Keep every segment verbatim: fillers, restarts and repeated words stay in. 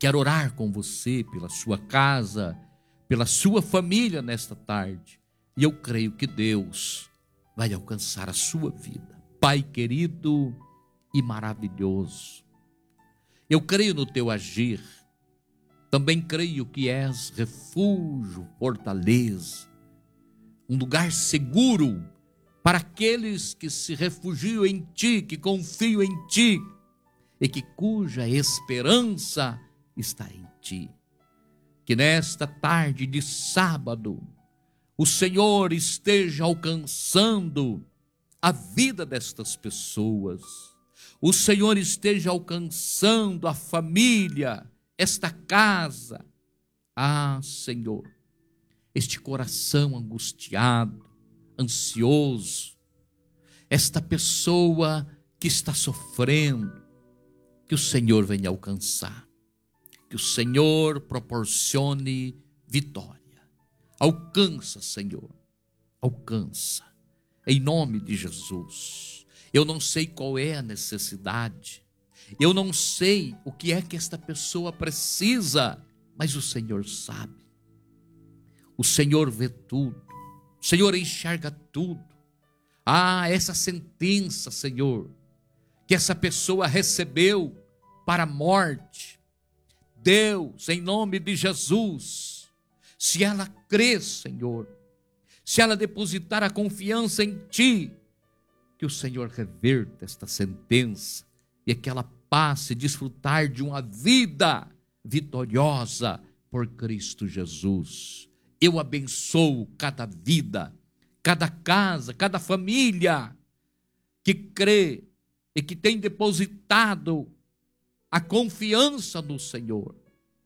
Quero orar com você pela sua casa, pela sua família nesta tarde. E eu creio que Deus vai alcançar a sua vida. Pai querido e maravilhoso, eu creio no teu agir. Também creio que és refúgio, fortaleza, um lugar seguro para aqueles que se refugiam em ti, que confiam em ti e que cuja esperança está em ti. Que nesta tarde de sábado o Senhor esteja alcançando a vida destas pessoas. O Senhor esteja alcançando a família, esta casa. Ah, Senhor, este coração angustiado, ansioso, esta pessoa que está sofrendo, que o Senhor venha alcançar, que o Senhor proporcione vitória. Alcança, Senhor, alcança, em nome de Jesus. Eu não sei qual é a necessidade, eu não sei o que é que esta pessoa precisa, mas o Senhor sabe. O Senhor vê tudo, o Senhor enxerga tudo. Ah, essa sentença, Senhor, que essa pessoa recebeu para a morte, Deus, em nome de Jesus, se ela crer, Senhor, se ela depositar a confiança em Ti, que o Senhor reverta esta sentença e que ela passe a desfrutar de uma vida vitoriosa por Cristo Jesus. Eu abençoo cada vida, cada casa, cada família que crê e que tem depositado a confiança no Senhor.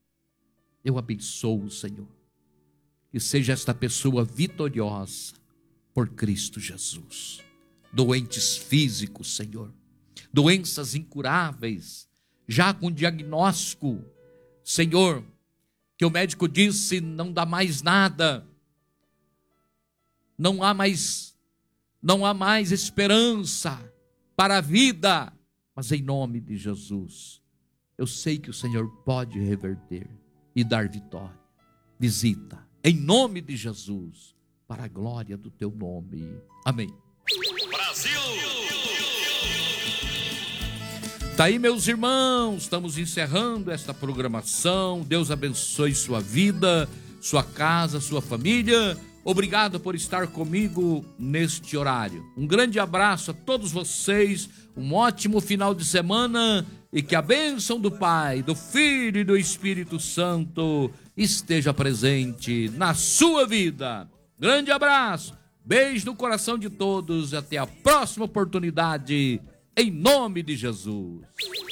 Eu abençoo, Senhor, que seja esta pessoa vitoriosa por Cristo Jesus. Doentes físicos, Senhor, doenças incuráveis, já com diagnóstico, Senhor, que o médico disse não dá mais nada, não há mais, não há mais esperança para a vida, mas em nome de Jesus, eu sei que o Senhor pode reverter e dar vitória. Visita, em nome de Jesus, para a glória do teu nome. Amém. Brasil! Tá aí, meus irmãos, estamos encerrando esta programação. Deus abençoe sua vida, sua casa, sua família. Obrigado por estar comigo neste horário. Um grande abraço a todos vocês, um ótimo final de semana e que a bênção do Pai, do Filho e do Espírito Santo esteja presente na sua vida. Grande abraço, beijo no coração de todos e até a próxima oportunidade, em nome de Jesus.